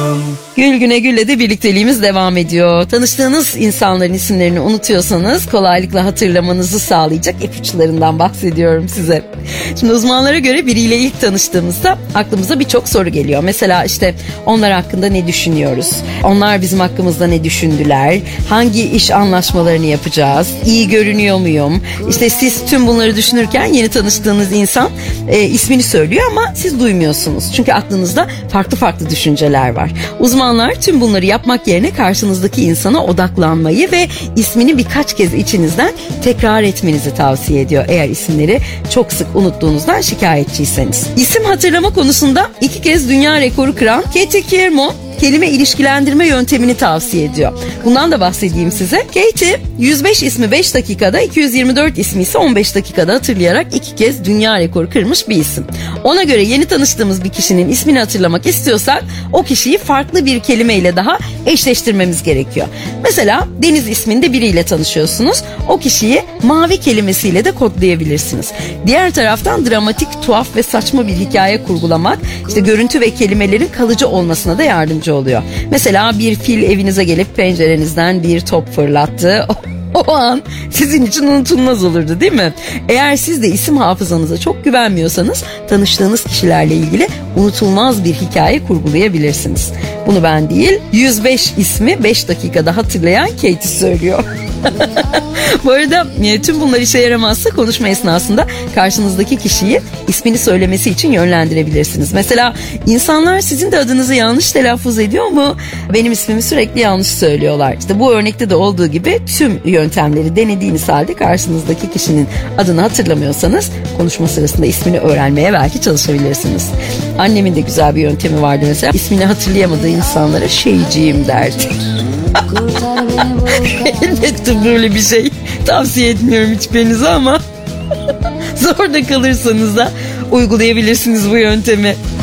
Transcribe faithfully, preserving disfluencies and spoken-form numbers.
Gül Güne Gül'le de birlikteliğimiz devam ediyor. Tanıştığınız insanların isimlerini unutuyorsanız kolaylıkla hatırlamanızı sağlayacak ipuçlarından bahsediyorum size. Şimdi uzmanlara göre biriyle ilk tanıştığımızda aklımıza birçok soru geliyor. Mesela işte onlar hakkında ne düşünüyoruz? Onlar bizim hakkımızda ne düşündüler? Hangi iş anlaşmalarını yapacağız? İyi görünüyor muyum? İşte siz tüm bunları düşünürken yeni tanıştığınız insan e, ismini söylüyor ama siz duymuyorsunuz. Çünkü aklınızda farklı farklı düşünceler var. Uzmanlar tüm bunları yapmak yerine karşınızdaki insana odaklanmayı ve ismini birkaç kez içinizden tekrar etmenizi tavsiye ediyor. Eğer isimleri çok sık unuttuğunuzdan şikayetçiyseniz. İsim hatırlama konusunda iki kez dünya rekoru kıran Katie Kiermo kelime ilişkilendirme yöntemini tavsiye ediyor. Bundan da bahsedeyim size. Katie yüz beş ismi beş dakikada, iki yüz yirmi dört ismi ise on beş dakikada hatırlayarak iki kez dünya rekoru kırmış bir isim. Ona göre yeni tanıştığımız bir kişinin ismini hatırlamak istiyorsak o kişiyi farklı bir kelimeyle daha eşleştirmemiz gerekiyor. Mesela Deniz isminde biriyle tanışıyorsunuz. O kişiyi mavi kelimesiyle de kodlayabilirsiniz. Diğer taraftan dramatik, tuhaf ve saçma bir hikaye kurgulamak işte görüntü ve kelimelerin kalıcı olmasına da yardımcı oluyor. Mesela bir fil evinize gelip pencerenizden bir top fırlattı. O an sizin için unutulmaz olurdu, değil mi? Eğer siz de isim hafızanıza çok güvenmiyorsanız tanıştığınız kişilerle ilgili unutulmaz bir hikaye kurgulayabilirsiniz. Bunu ben değil, yüz beş ismi beş dakikada hatırlayan Katie söylüyor. Bu arada tüm bunlar işe yaramazsa konuşma esnasında karşınızdaki kişiyi ismini söylemesi için yönlendirebilirsiniz. Mesela insanlar sizin de adınızı yanlış telaffuz ediyor mu? Benim ismimi sürekli yanlış söylüyorlar. İşte bu örnekte de olduğu gibi tüm yöntemleri denediğiniz halde karşınızdaki kişinin adını hatırlamıyorsanız konuşma sırasında ismini öğrenmeye belki çalışabilirsiniz. Annemin de güzel bir yöntemi vardı mesela. İsmini hatırlayamadığı insanlara şeyciğim derdi. Elbette böyle bir şey tavsiye etmiyorum hiçbirinize ama zorda kalırsanız da uygulayabilirsiniz bu yöntemi.